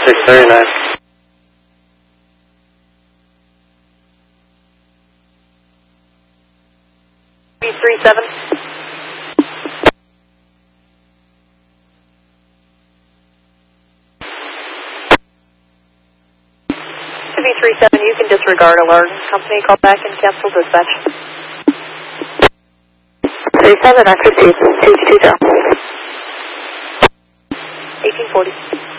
639. B37. B37, you can disregard alert. Company, call back and cancel dispatch. 37, I 50, 220. 1840.